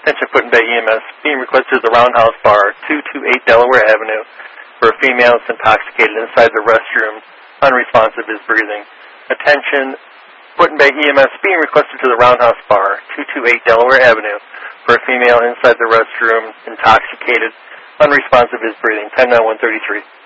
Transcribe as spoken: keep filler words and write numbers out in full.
Attention Foot and Bay E M S, being requested at the Roundhouse Bar, two twenty-eight Delaware Avenue, for a female that's intoxicated inside the restroom, unresponsive, is breathing. Attention Foot and Bay E M S, being requested to the Roundhouse Bar, two twenty-eight Delaware Avenue, for a female inside the restroom, intoxicated, unresponsive, is breathing. Time now one thirty-three.